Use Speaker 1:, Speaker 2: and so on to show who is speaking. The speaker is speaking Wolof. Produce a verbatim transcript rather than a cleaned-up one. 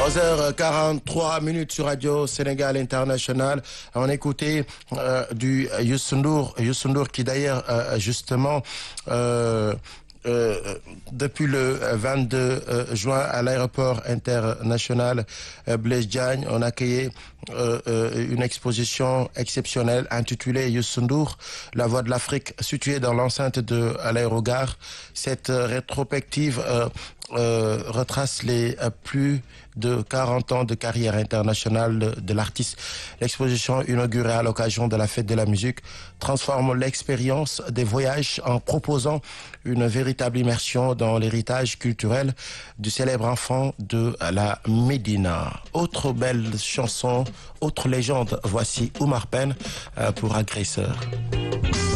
Speaker 1: onze heures quarante-trois minutes sur Radio Sénégal International. On écoutait euh, du Youssou Ndour, Youssou Ndour qui d'ailleurs euh, justement euh, Euh, depuis le vingt-deux euh, juin à l'aéroport international euh, Blaise Diagne, on accueillait euh, euh, une exposition exceptionnelle intitulée Youssou Ndour, la voix de l'Afrique, située dans l'enceinte de l'aérogare. Cette euh, rétrospective euh, euh, retrace les euh, plus de quarante ans de carrière internationale de, de l'artiste. L'exposition inaugurée à l'occasion de la fête de la musique transforme l'expérience des voyages en proposant une véritable immersion dans l'héritage culturel du célèbre enfant de la Médina. Autre belle chanson, autre légende, voici Omar Pène pour Agresseur.